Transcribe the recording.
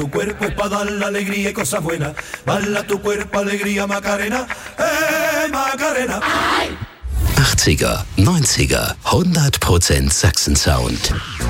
Tu cuerpo es para dar la alegría y cosas buenas. Bala tu cuerpo, alegría, Macarena. Macarena. 80er, 90er, 100% Sachsen-Sound.